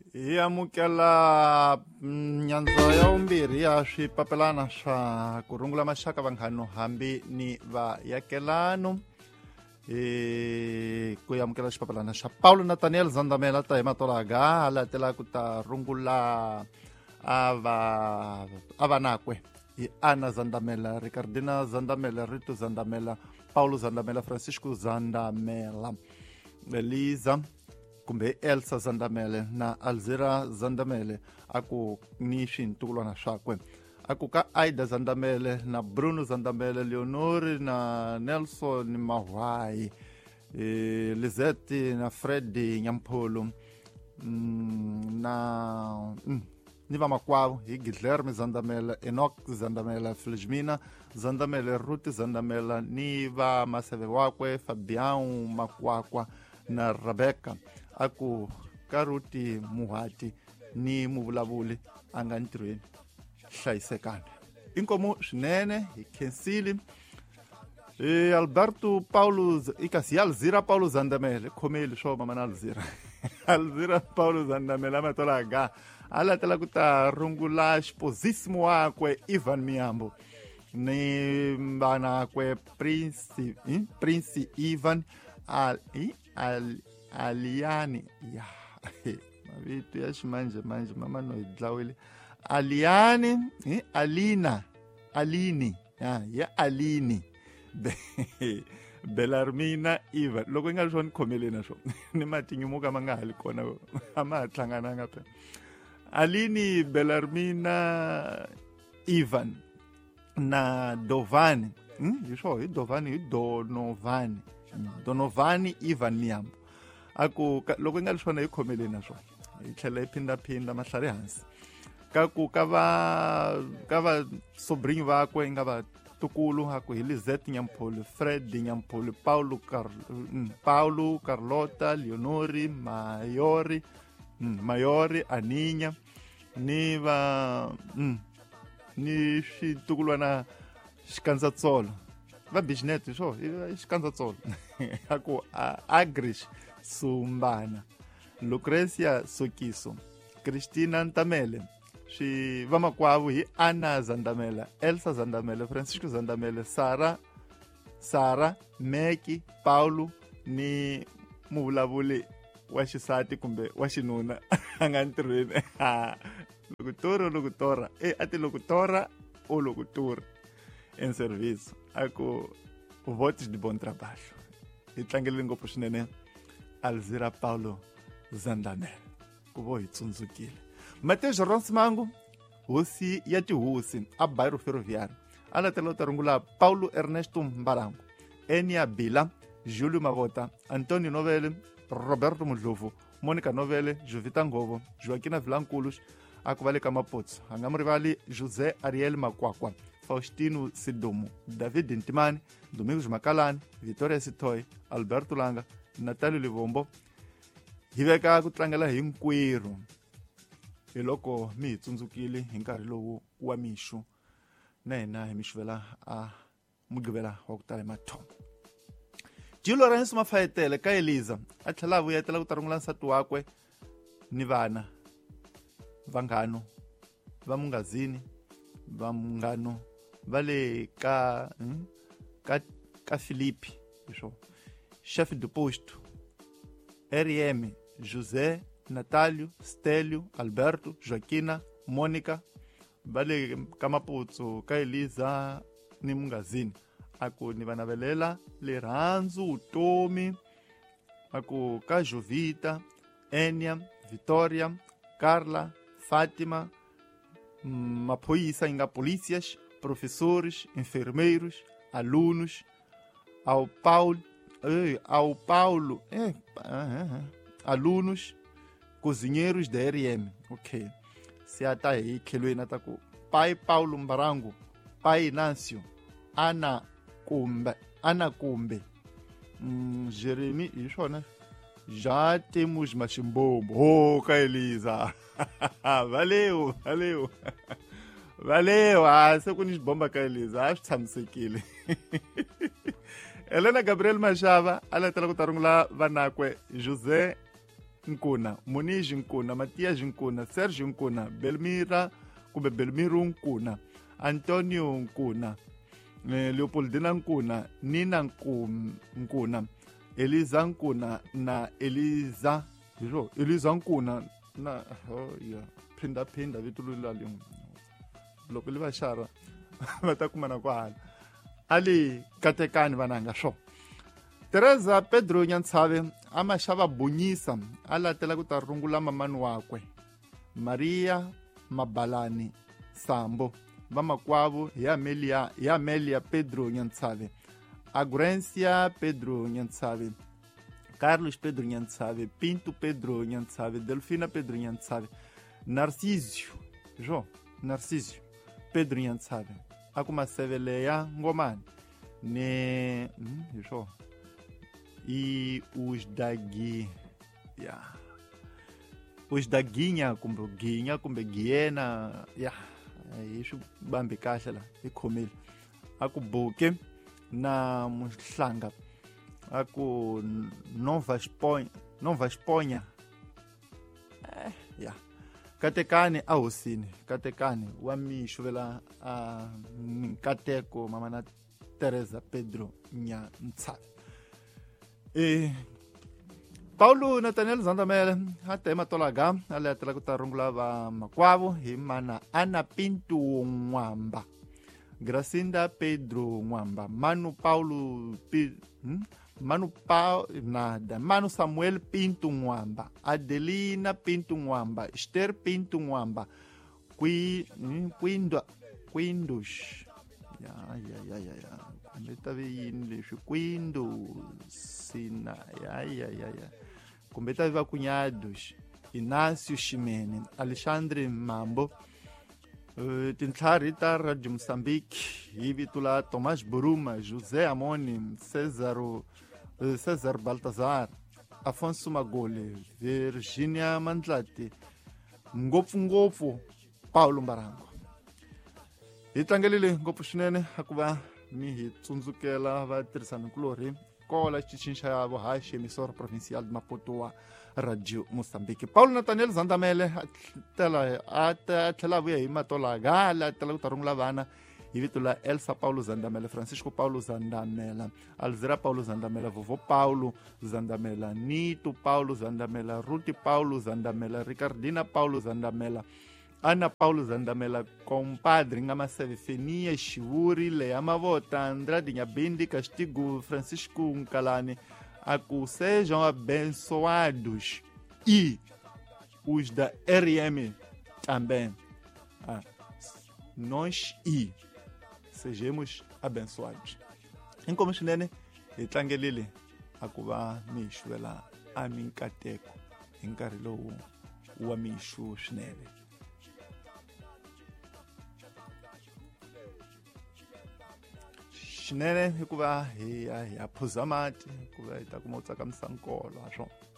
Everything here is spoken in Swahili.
Hi amukela nyandzo ya vumbirhi ya swipapelana swa ku rungula maxaka vanghano hambi ni vayakelano. Ku amukela xipapelana xa Paulo Nathaniel Zandamela ta hi matolaga a latela ku ta rungula a vanakwe hi Ana Zandamela, Ricardina Zandamela, Rito Zandamela, Paulo Zandamela, Francisco Zandamela, Eliza kumbe Elsa Zandamele na Alzira Zandamele aku ni swintukulwana swakwe aku ka Aida Zandamele na Bruno Zandamele, Leonori na Nelson Mahwai, Lizette na Freddy Nyampolo na ni vamakwavo hi Guilherme Zandamela, Enoch Zandamela, Felizmina Zandamele, Ruth Zandamela ni va maseve wakwe Fabião Makwakwa na Rebecca aku Karuti Muhati ni muvulavuli a nga ntirhweni hlayisekani inkomu swinene hi khensile Alberto Paulo ikasi Alzira Paulo Zandamele khomeli swo mama na Alzira Alzira Paulo Zandamele amatolaga alatela ku ta rungula xiposisimo wakwe Ivan Miyambo ni vana kwe Prince Ivan Aliani ya mavito ya ximanje mama no idlawile Aliani Alini ya Alini Belarmina Ivan loko inga swona khomele na swo ni matinyo ka manga hali kona ama tlangana nga phe Alini Belarmina Ivan na Dovani hi Dovani Donovani Ivan Miyambo aku loko inga swona hi khomele na swo hi tlhela hi phinda mahlari hansi kaku ka va sobrinho vakwe inga va tukulu aku hi Lizette Nyampolo, Fred Nyampolo, Paulo, Carlota, Leonori, Mayori, Aninya ni va ni xitukulwana xikandzatsolo va bisnet swo xikandzatsolo aku Agrish Sumbana, Lucrecia Sokiso, Cristina Ntamele, swi vamakwavo hi Ana Zandamela, Elsa Zandamela, Francisco Zandamela, Sara Meki, Paulo ni muvulavuli wa xisati kumbe wa xinuna a nga ntirhweni lokutora ati lokutora o lokutura en service aku votos de bom trabalho hi tlangeleni ngopfu swinene Alzira Paulo Zandamela ku vo hi tsundzukile Mateus Ronsmango hosi ya tihosi a Bairro Ferroviário alatela ta rungula Paulo Ernesto Mbarango, Enia Bila, Júlio Mavota, Antônio Novele, Roberto Mudlovu, Mônica Novele, Jovita Ngovo, Joaquina Vilanculos, akuvale ka Mapotso a nga mu rivali José Ariel Makwakwa, Faustino Sidomo, David Ntimani, Domingos Makalani, Vitória Sitoy, Alberto Langa, Natalio Livombo. Hi veka ku tlangela hinkwerhu hi loko mi hi tsundzukile hi nkarhi lowu wa mixo na hina hi mi xivela a mugqivela wa ku tala hi mathomo. Jilo Lorenzo Mafayetele ka Eliza a tlhela a vuyetela ku ta rungula nsati wakwe ni vana vanghano va mungazini vanghano va le ka Filipi hiswo Chef de Posto RM José, Natálio, Stélio, Alberto, Joaquina, Mônica, vale Kamaputsu, ka Eliza ni mungazini aku ni vanavelela rirhandzu vutomi aku ka Jovita, Enia, Vitória, Carla, Fátima, maphoyisa inga polícias, professores, enfermeiros, alunos, ao Paulo, alunos, cozinheiros da RM. Ok. Se ata aí, que ele ainda com pai Paulo Mbarango, pai Inácio, Ana Kumbe, Jeremy, isso, né? Já temos machimbombo. Oh, Elisa. Valeu. Valeu. Se com bomba ka Elisa, acho que tshamisekile. Helena Gabriel Machava, ela tela ku ta rungula vanakwe José Nkuna, Muniz Nkuna, Matias Nkuna, Sérgio Nkuna, Belmiro Nkuna, Antonio Nkuna, Leopoldina Nkuna, Nina Nkuna, Eliza Nkuna na Eliza Nkuna na phinda vitu lulali loko liva xara va ta kumana ku hala ali katekani vananga swo. Teresa Pedro Nyantsave a ma xava Bunyisa a latela ku ta rungula mamani wakwe Maria Mabalani Sambo vamakwavo hi Amelia Pedro Nyantsave, Agurencia Pedro Nyantsave, Carlos Pedro Nyantsave, Pinto Pedro Nyantsave, Delfina Pedro Nyantsave, Narcísio Pedro Nyantsave, akumaseveleya ngomani ne e os da Guinha kumbe Guiena isso bambi kahle la ikhomile akubuke na Muhlanga aku Nova Espanha katekani a hosini katekani wa mixo vela a nkateko mama na Teresa Pedro Nyantsave. Paulo Nathaniel Zandamela até matolaga aletela ku ta rungula va makwavo hi mana Ana Pinto Nwamba, Gracinda Pedro Nwamba, Manu Samuel Pinto Nwamba, Adelina Pinto Nwamba, Esther Pinto Nwamba, Quindos. Kumbeta yini Quindosina. Kumbeta viva cunhados, Inácio Ximene, Alexandre Mambo, Tintlharita Rádio Moçambique, Ivitula Tomás Buruma, José Amoni, César Baltazar, Afonso Magole, Virgínia Mandlati, Ngopfu Paulo Mbarango. Hi tlangelile ngopfu swinene hikuva mi hi tsundzukela vatirhisanikulorhi kola xitichini xa vuhaxi emisora provincial de Maputo wa Radio Moçambique. Paulo Nathaniel Zandamele a tlhela vuya hi matolaga a tela ku ta rungula vana hi vito la Elsa Paulo Zandamela, Francisco Paulo Zandamela, Alzira Paulo Zandamela, Vovô Paulo Zandamela, Nito Paulo Zandamela, Ruti Paulo Zandamela, Ricardina Paulo Zandamela, Ana Paulo Zandamela, compadre Ngamaseve Fenia Chiuri, Lea Mavota, Andrade Nhambindi Castigo, Francisco Nkalani, que sejam abençoados e os da RM também. Nós sejamos abençoados. Em como chinene, e tlangelile, akuba mishuela aminkateko, encarilo o amishu chinele. Swinene hikuva hi aphuza mati hikuva hi ta kuma u tsakamisana nkolo ha swona.